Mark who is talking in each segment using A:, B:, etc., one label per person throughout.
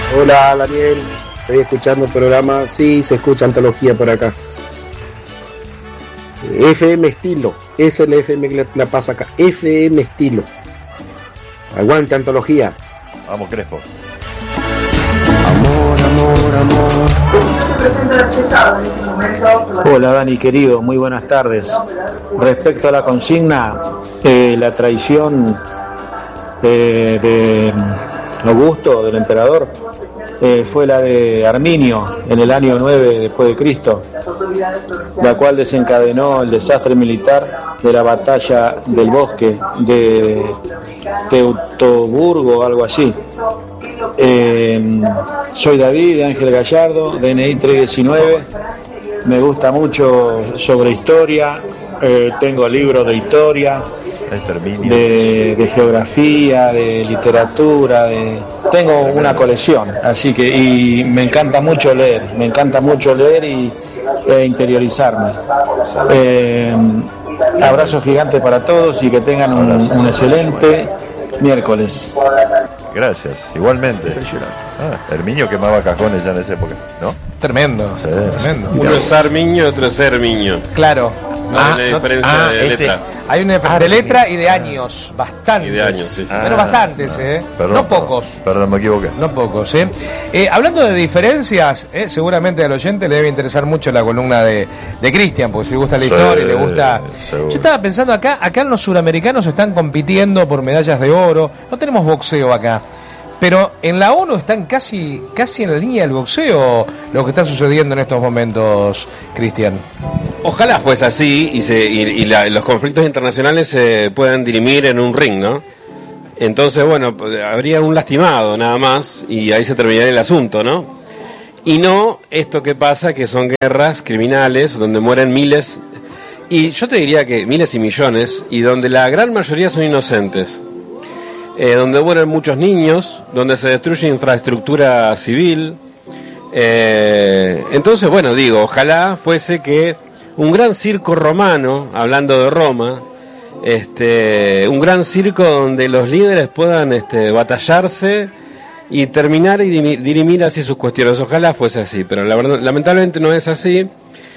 A: Hola Daniel, estoy escuchando el programa. Sí, se escucha antología por acá. FM Estilo, esa es la FM que la pasa acá. FM Estilo. Aguante antología.
B: Vamos, Crespo.
C: Hola Dani querido, muy buenas tardes. Respecto a la consigna, la traición de Augusto, del emperador, fue la de Arminio en el año 9 después de Cristo, la cual desencadenó el desastre militar de la batalla del bosque de Teutoburgo, algo así. Soy David Ángel Gallardo, DNI 319. Me gusta mucho sobre historia, tengo libros de historia, de geografía, de literatura, tengo una colección, así que y me encanta mucho leer e interiorizarme. Abrazo gigante para todos y que tengan un excelente miércoles.
B: Gracias, igualmente. Herminio quemaba cajones ya en esa época, ¿no?
D: Tremendo,
B: sí,
D: tremendo.
E: Uno es Armiño y otro es Hermiño.
D: Claro.
E: No hay una diferencia de letra.
D: Hay una diferencia de letra y de años, bastantes.
E: Y de años, sí.
D: Pero bastantes,
B: Perdón,
D: no pocos.
B: Perdón, me equivoqué.
D: No pocos, hablando de diferencias, seguramente al oyente le debe interesar mucho la columna de Cristian, porque si le gusta la historia y le gusta...
B: Seguro.
D: Yo estaba pensando acá los suramericanos están compitiendo por medallas de oro, no tenemos boxeo acá, pero en la ONU están casi en la línea del boxeo lo que está sucediendo en estos momentos, Cristian.
E: Ojalá fuese así y los conflictos internacionales se puedan dirimir en un ring, ¿no? Entonces, bueno, habría un lastimado nada más y ahí se terminaría el asunto, ¿no? Y no esto que pasa, que son guerras criminales donde mueren miles, y yo te diría que miles y millones, y donde la gran mayoría son inocentes, donde mueren muchos niños, donde se destruye infraestructura civil. Entonces, bueno, digo, ojalá fuese que un gran circo romano, hablando de Roma, un gran circo donde los líderes puedan batallarse y terminar y dirimir así sus cuestiones. Ojalá fuese así, pero la verdad, lamentablemente no es así.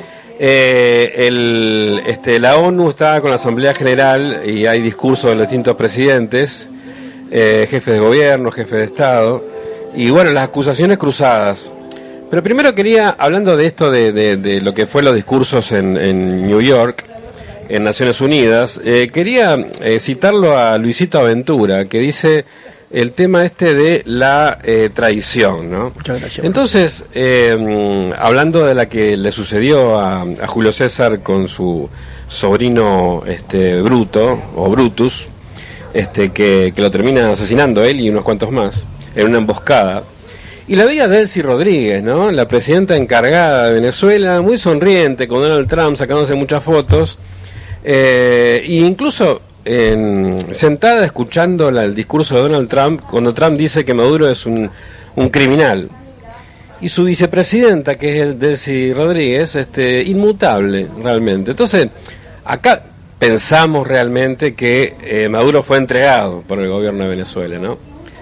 E: La ONU está con la Asamblea General y hay discursos de los distintos presidentes, jefes de gobierno, jefes de Estado, y bueno, las acusaciones cruzadas. Pero primero quería, hablando de esto de lo que fue los discursos en New York, en Naciones Unidas, quería citarlo a Luisito Aventura, que dice el tema de la traición, ¿no?
F: Muchas gracias.
E: Entonces, hablando de la que le sucedió a Julio César con su sobrino Bruto, o Brutus, que lo termina asesinando él y unos cuantos más, en una emboscada. Y la veía Delcy Rodríguez, ¿no? La presidenta encargada de Venezuela, muy sonriente, con Donald Trump sacándose muchas fotos, e incluso sentada escuchando el discurso de Donald Trump, cuando Trump dice que Maduro es un criminal. Y su vicepresidenta, que es el Delcy Rodríguez, inmutable, realmente. Entonces, acá pensamos realmente que Maduro fue entregado por el gobierno de Venezuela, ¿no?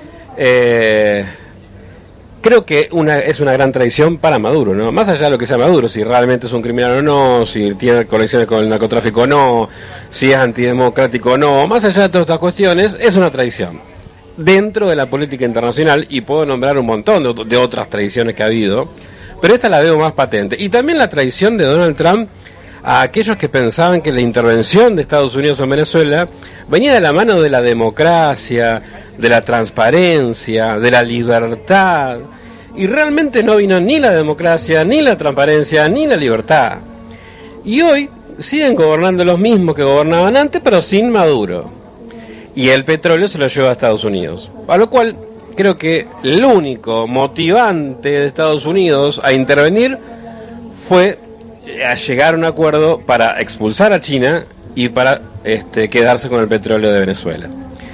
E: Creo que es una gran traición para Maduro, ¿no? Más allá de lo que sea Maduro, si realmente es un criminal o no, si tiene conexiones con el narcotráfico o no, si es antidemocrático o no, más allá de todas estas cuestiones, es una traición dentro de la política internacional, y puedo nombrar un montón de otras traiciones que ha habido, pero esta la veo más patente. Y también la traición de Donald Trump a aquellos que pensaban que la intervención de Estados Unidos en Venezuela venía de la mano de la democracia, de la transparencia, de la libertad, y realmente no vino ni la democracia, ni la transparencia, ni la libertad. Y hoy siguen gobernando los mismos que gobernaban antes, pero sin Maduro. Y el petróleo se lo lleva a Estados Unidos. A lo cual creo que el único motivante de Estados Unidos a intervenir fue a llegar a un acuerdo para expulsar a China y para quedarse con el petróleo de Venezuela.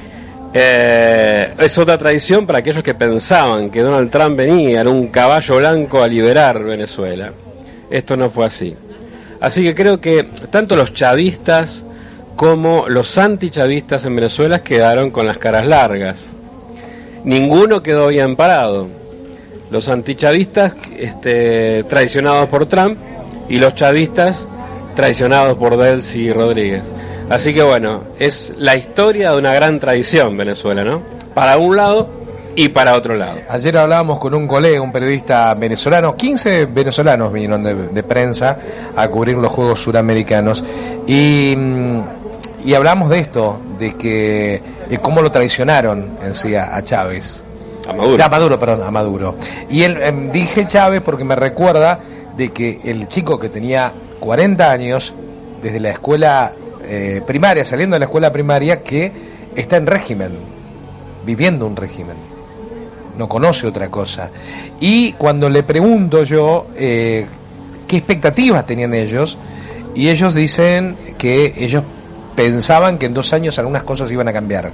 E: Es otra traición para aquellos que pensaban que Donald Trump venía en un caballo blanco a liberar Venezuela. Esto no fue así. Así que creo que tanto los chavistas como los antichavistas en Venezuela quedaron con las caras largas. Ninguno quedó bien parado. los antichavistas traicionados por Trump y los chavistas traicionados por Delcy Rodríguez. Así que bueno, es la historia de una gran traición Venezuela, ¿no? Para un lado y para otro lado.
D: Ayer hablábamos con un colega, un periodista venezolano, 15 venezolanos vinieron de prensa a cubrir los Juegos Suramericanos y hablamos de esto, de cómo lo traicionaron en sí a Chávez. A Maduro. Y él, dije Chávez porque me recuerda de que el chico que tenía 40 años, desde la escuela primaria, saliendo de la escuela primaria, que está en régimen, viviendo un régimen, no conoce otra cosa. Y cuando le pregunto yo qué expectativas tenían ellos, y ellos dicen que ellos pensaban que en 2 años algunas cosas iban a cambiar,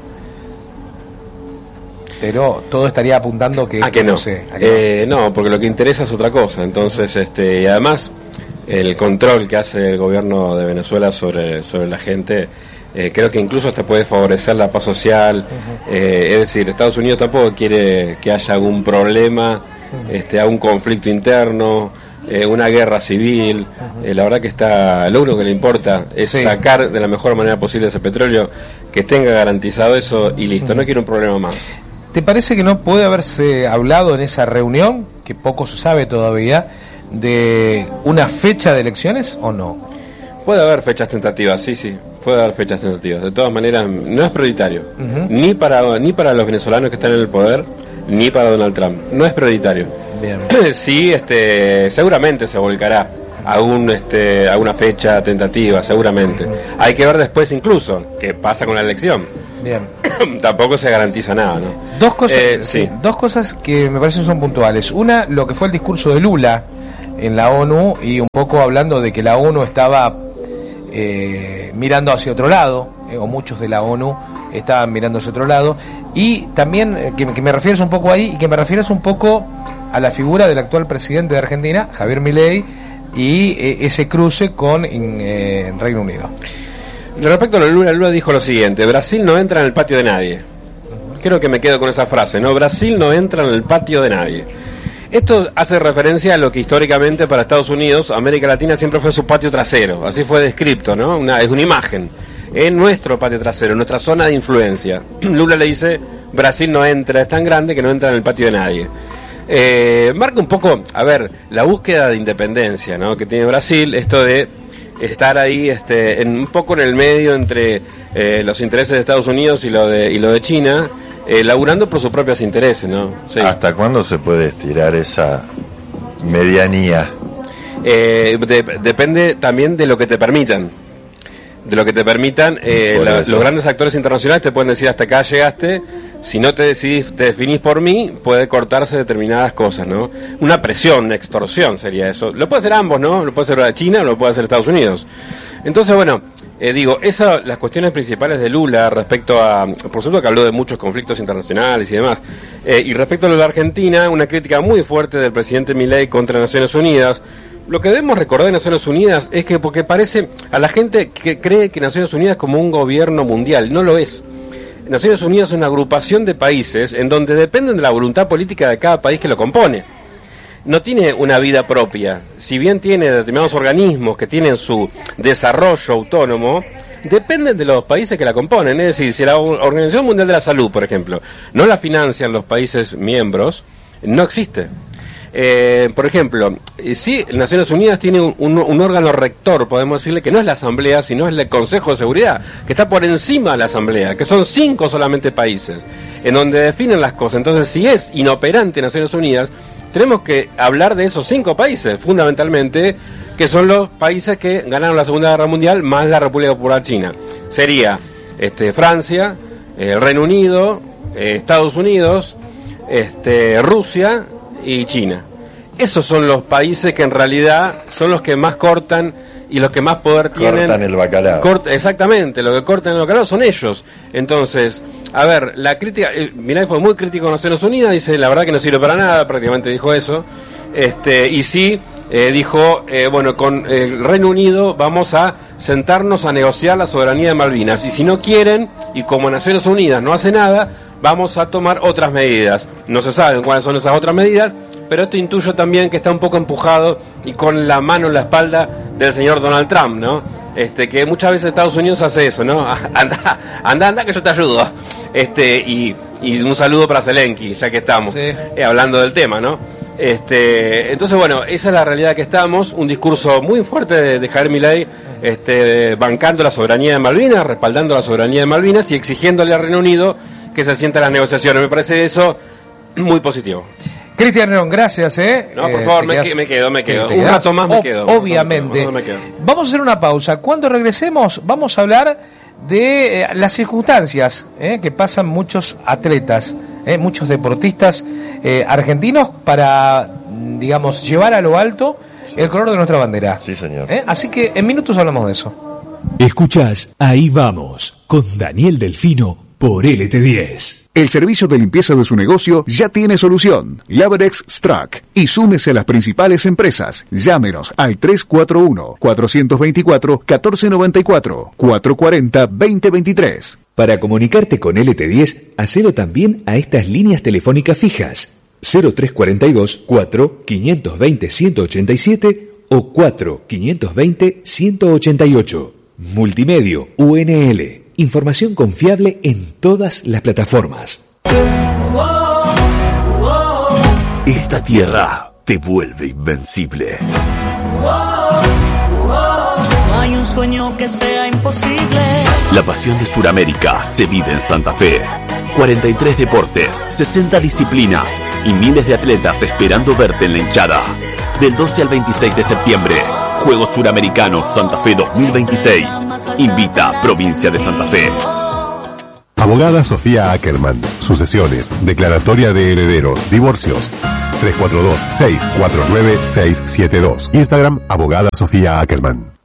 D: pero todo estaría apuntando que no sé,
E: no, porque lo que interesa es otra cosa. Entonces, y además el control que hace el gobierno de Venezuela sobre la gente, creo que incluso hasta puede favorecer la paz social. Es decir, Estados Unidos tampoco quiere que haya algún problema, algún conflicto interno, una guerra civil. La verdad que lo único que le importa es sacar de la mejor manera posible ese petróleo, que tenga garantizado eso y listo, no quiere un problema más.
D: ¿Te parece que no puede haberse hablado en esa reunión, que poco se sabe todavía, de una fecha de elecciones o no?
E: Puede haber fechas tentativas, sí, puede haber fechas tentativas. De todas maneras, no es prioritario, ni para los venezolanos que están en el poder, ni para Donald Trump. No es prioritario.
D: Bien.
E: Sí, seguramente se volcará a una fecha tentativa, seguramente. Hay que ver después incluso qué pasa con la elección.
D: Bien.
E: Tampoco se garantiza nada, ¿no?
D: Dos cosas que me parecen son puntuales. Una, lo que fue el discurso de Lula en la ONU, y un poco hablando de que la ONU estaba mirando hacia otro lado, o muchos de la ONU estaban mirando hacia otro lado, y también que me refieres un poco ahí, y que me refieres un poco a la figura del actual presidente de Argentina, Javier Milei, y ese cruce con Reino Unido.
E: Respecto a Lula dijo lo siguiente: Brasil no entra en el patio de nadie. Creo que me quedo con esa frase, ¿no? Brasil no entra en el patio de nadie. Esto hace referencia a lo que históricamente para Estados Unidos, América Latina siempre fue su patio trasero, así fue descrito, ¿no? Es una imagen, es nuestro patio trasero, nuestra zona de influencia. Lula le dice, Brasil no entra, es tan grande que no entra en el patio de nadie. Marca un poco, la búsqueda de independencia, ¿no?, que tiene Brasil, esto de estar ahí un poco en el medio entre los intereses de Estados Unidos y lo de China, laburando por sus propios intereses, ¿no? Sí.
B: ¿Hasta cuándo se puede estirar esa medianía?
E: Depende también de lo que te permitan. Los grandes actores internacionales te pueden decir hasta acá llegaste. Si no te definís por mí, puede cortarse determinadas cosas, ¿no? Una presión, una extorsión sería eso. Lo puede hacer ambos, ¿no? Lo puede hacer China o lo puede hacer Estados Unidos. Entonces, bueno, las cuestiones principales de Lula respecto a, por supuesto que habló de muchos conflictos internacionales y demás, y respecto a lo de Argentina, una crítica muy fuerte del presidente Milei contra Naciones Unidas. Lo que debemos recordar de Naciones Unidas es que, porque parece a la gente que cree que Naciones Unidas es como un gobierno mundial, no lo es. Naciones Unidas es una agrupación de países en donde dependen de la voluntad política de cada país que lo compone. No tiene una vida propia. Si bien tiene determinados organismos que tienen su desarrollo autónomo, dependen de los países que la componen. Es decir, si la Organización Mundial de la Salud, por ejemplo, no la financian los países miembros, no existe. Por ejemplo, sí, Naciones Unidas tiene un órgano rector, podemos decirle, que no es la Asamblea, sino es el Consejo de Seguridad, que está por encima de la Asamblea, que son 5 solamente países, en donde definen las cosas. Entonces, si es inoperante Naciones Unidas, tenemos que hablar de esos 5 países, fundamentalmente, que son los países que ganaron la Segunda Guerra Mundial, más la República Popular China. Sería Francia, el Reino Unido, Estados Unidos, Rusia y China. Esos son los países que en realidad son los que más cortan y los que más poder tienen.
B: Cortan el bacalao.
E: Exactamente, lo que cortan el bacalao son ellos. Entonces, la crítica, Milei fue muy crítico con Naciones Unidas, dice la verdad que no sirve para nada, prácticamente dijo eso. Y sí, dijo, con el Reino Unido vamos a sentarnos a negociar la soberanía de Malvinas, y si no quieren, y como Naciones Unidas no hace nada, vamos a tomar otras medidas. No se saben cuáles son esas otras medidas, pero esto intuyo también que está un poco empujado y con la mano en la espalda del señor Donald Trump, ¿no? Que muchas veces Estados Unidos hace eso, ¿no? Anda que yo te ayudo. Y un saludo para Zelensky, ya que estamos hablando del tema, ¿no? Entonces, bueno, esa es la realidad que estamos. Un discurso muy fuerte de Javier Milei, bancando la soberanía de Malvinas, respaldando la soberanía de Malvinas y exigiéndole al Reino Unido que se sienta en las negociaciones. Me parece eso muy positivo.
D: Cristian León, gracias.
E: No, por favor, me quedo. Un rato más me quedo.
D: Obviamente. Vamos a hacer una pausa. Cuando regresemos, vamos a hablar de las circunstancias que pasan muchos atletas, muchos deportistas argentinos para, digamos, llevar a lo alto el color de nuestra bandera.
B: Sí, señor.
D: Así que en minutos hablamos de eso.
F: Escuchás Ahí Vamos, con Daniel Delfino por LT10.
G: El servicio de limpieza de su negocio ya tiene solución. Laberex Strack. Y súmese a las principales empresas. Llámenos al 341-424-1494, 440-2023.
F: Para comunicarte con LT10, hacelo también a estas líneas telefónicas fijas. 0342 4 520 187 o 4 520 188. Multimedio UNL. Información confiable en todas las plataformas.
H: Esta tierra te vuelve invencible.
I: No hay un sueño que sea imposible.
H: La pasión de Sudamérica se vive en Santa Fe. 43 deportes, 60 disciplinas y miles de atletas esperando verte en la hinchada. Del 12 al 26 de septiembre, Juegos Suramericanos Santa Fe 2026. Invita Provincia de Santa Fe.
J: Abogada Sofía Ackerman. Sucesiones, declaratoria de herederos, divorcios. 342-649-672. Instagram, Abogada Sofía Ackerman.